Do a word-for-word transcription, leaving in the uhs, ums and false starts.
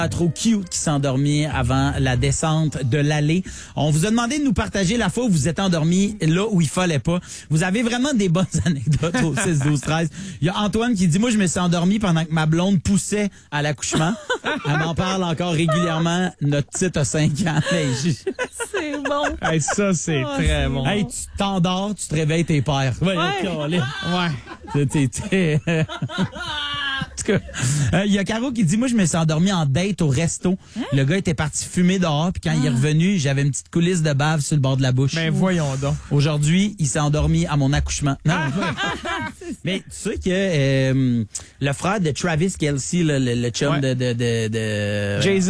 Trop cute qui s'est endormi avant la descente de l'allée. On vous a demandé de nous partager la fois où vous êtes endormi là où il fallait pas. Vous avez vraiment des bonnes anecdotes au six douze treize. Il y a Antoine qui dit, moi, je me suis endormi pendant que ma blonde poussait à l'accouchement. Elle m'en parle encore régulièrement. Notre petite a cinq ans. Hey, je... C'est bon. Hey, ça, c'est Oh, très c'est bon. bon. hey, tu t'endors, tu te réveilles tes pères. Ouais. Ouais. Ouais. T'es- t'es- En tout cas, euh, il y a Caro qui dit, moi, je me suis endormi en date au resto. Hein? Le gars était parti fumer dehors, puis quand il est revenu, j'avais une petite coulisse de bave sur le bord de la bouche. Ben, voyons donc. Aujourd'hui, il s'est endormi à mon accouchement. Non, mais tu sais que euh, le frère de Travis Kelce, le, le, le chum Ouais. de, de, de, de Jason